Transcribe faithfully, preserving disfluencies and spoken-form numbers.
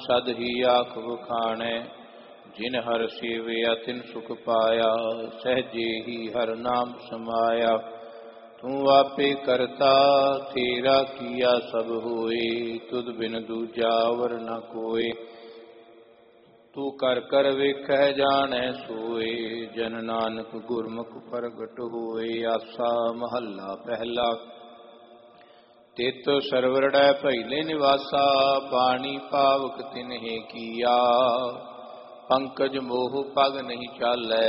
सद ही आख बखाणै जिन हर सेवया तिन सुख पाया सहजे ही हर नाम समाया। तू आपे करता तेरा किया सब होए तुद बिन दूजा वर न कोय। तू कर कर वेखै जानै सोए जन नानक गुरमुख प्रगट होए। आसा महला पहला तित सरवरड़ै भैले निवासा पानी पावक तिन्हे किया। पंकज मोह पग नहीं चालै